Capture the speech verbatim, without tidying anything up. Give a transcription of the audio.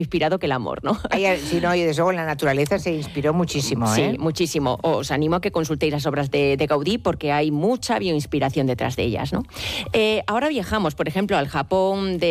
inspirado que el amor, ¿no? Ay, sí, no, y desde luego en la naturaleza se inspiró muchísimo, ¿eh? Sí, muchísimo. Os animo a que consultéis las obras de, de Gaudí porque hay mucha bioinspiración detrás de ellas, ¿no? Eh, ahora viajamos, por ejemplo, al Japón de